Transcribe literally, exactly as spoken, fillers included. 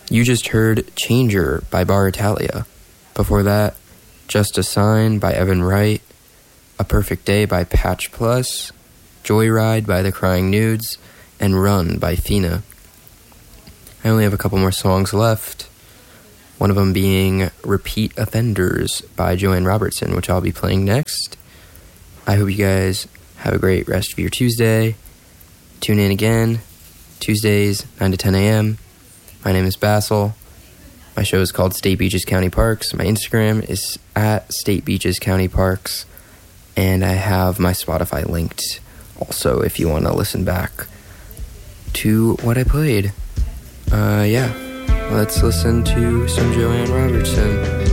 You just heard Changer by Bar Italia. Before that, Just a Sign by Evan Wright, A Perfect Day by Patch Plus, Joyride by The Crying Nudes, and Run by Fina. I only have a couple more songs left, one of them being Repeat Offenders by Joanne Robertson, which I'll be playing next. I hope you guys have a great rest of your Tuesday. Tune in again, Tuesdays, nine to ten a.m. My name is Basil. My show is called State Beaches County Parks. My Instagram is at State Beaches County Parks. And I have my Spotify linked also if you want to listen back to what I played. Uh, yeah, let's listen to some Joanne Robertson.